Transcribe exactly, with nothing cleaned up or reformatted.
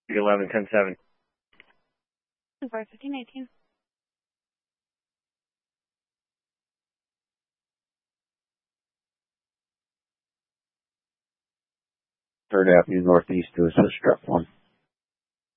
eleven, ten seven. four fifteen eighteen. Third Avenue Northeast to assist strap one.